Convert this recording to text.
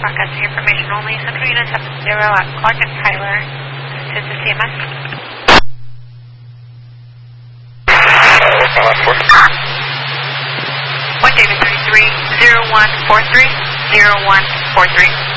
broadcasting information only. Central Unit 70 at Clark and Tyler. This is the CMS. 1 David 33, 0143, 0143.